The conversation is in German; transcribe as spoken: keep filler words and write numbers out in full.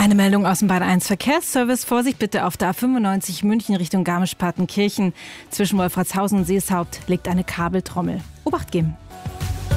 Eine Meldung aus dem Bayern eins Verkehrsservice. Vorsicht bitte auf der A fünfundneunzig München Richtung Garmisch-Partenkirchen. Zwischen Wolfratshausen und Seeshaupt liegt eine Kabeltrommel. Obacht geben.